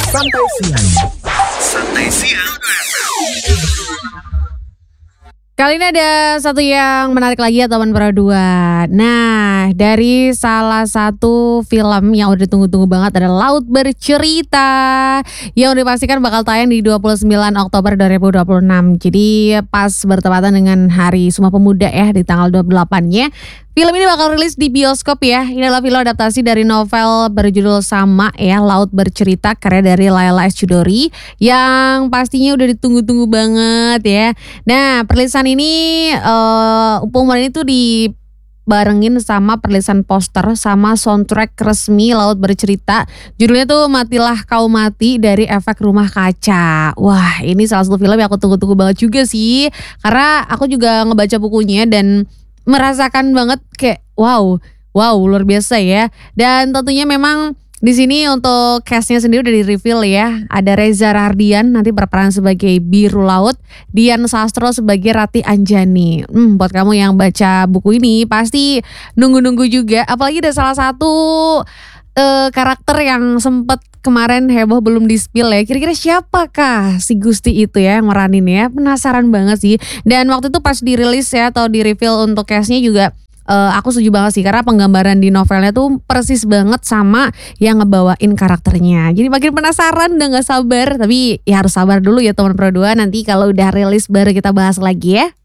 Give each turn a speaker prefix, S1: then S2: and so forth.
S1: Santai siang.
S2: Santai siang.
S3: Kali ini ada satu yang menarik lagi ya teman Pro2. Nah, dari salah satu film yang udah ditunggu-tunggu banget ada Laut Bercerita yang udah dipastikan bakal tayang di 29 Oktober 2026. Jadi pas bertepatan dengan Hari Sumpah Pemuda ya di tanggal 28-nya. Film ini bakal rilis di bioskop ya. Ini adalah film adaptasi dari novel berjudul sama ya, Laut Bercerita karya dari Laila S. Chudori yang pastinya udah ditunggu-tunggu banget ya. Nah, perilisan ini pengumuman ini tuh dibarengin sama perilisan poster sama soundtrack resmi Laut Bercerita. Judulnya tuh Matilah Kau Mati dari Efek Rumah Kaca. Wah, ini salah satu film yang aku tunggu-tunggu banget juga sih. Karena aku juga ngebaca bukunya dan merasakan banget kayak wow luar biasa ya. Dan tentunya memang di sini untuk castnya sendiri udah di-reveal ya. Ada Reza Rahardian nanti berperan sebagai Biru Laut, Dian Sastro sebagai Rati Anjani. Buat kamu yang baca buku ini pasti nunggu-nunggu juga. Apalagi ada salah satu karakter yang sempet kemarin heboh belum di-spill ya. Kira-kira siapakah si Gusti itu ya yang meranin ya? Penasaran banget sih. Dan waktu itu pas dirilis ya atau di-reveal untuk castnya juga aku setuju banget sih karena penggambaran di novelnya tuh persis banget sama yang ngebawain karakternya. Jadi makin penasaran, udah gak sabar. Tapi ya harus sabar dulu ya teman Pro2. Nanti kalau udah rilis baru kita bahas lagi ya.